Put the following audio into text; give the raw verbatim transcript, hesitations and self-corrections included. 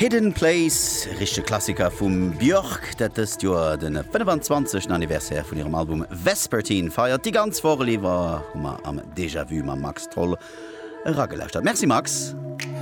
Hidden Place, richchte Klassiker vum Björk, dat ist jo den fünfundzwanzigsten Anniversär von ihrem Album Vespertine feiert. Die ganz Vorlieber hummer am Déjà-vu ma Max Toll raggellächt hat. Merci Max.